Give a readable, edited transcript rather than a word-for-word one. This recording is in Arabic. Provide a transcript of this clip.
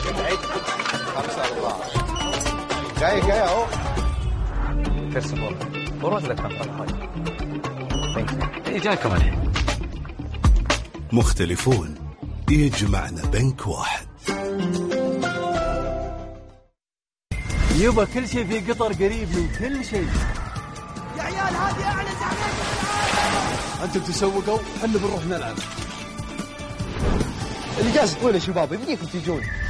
الله. جاي اهو. First of all, what was the company? Thank you. جاكم الحين. مختلفون يجمعنا بنك واحد. يبا كل شيء في قطر قريب من كل شيء. يا عيال هذه أعلى زعلان. أنتم تسوقوا، حنا بنروح نلعب. اللي جالس تقوله شباب يمديكم تجون.